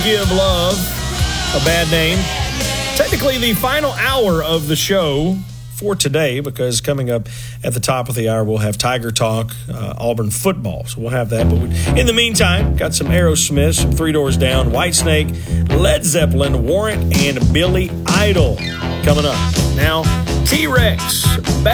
Give Love a bad name. Technically the final hour of the show for today, because coming up at the top of the hour, we'll have Tiger Talk, Auburn football. So we'll have that. But in the meantime, got some Aerosmith, some Three Doors Down, Whitesnake, Led Zeppelin, Warrant, and Billy Idol coming up. Now, T-Rex back.